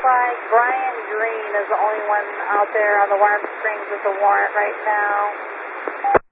like Brian Green is the only one out there on the Warm Springs with the warrant right now.